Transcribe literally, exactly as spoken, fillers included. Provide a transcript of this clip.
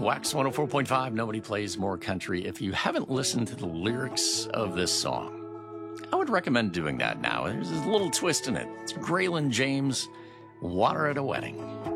Wax one oh four point five, nobody plays more country. If you haven't listened to the lyrics of this song, I would recommend doing that now. There's a little twist in it. It's Graylin James, Water at a Wedding.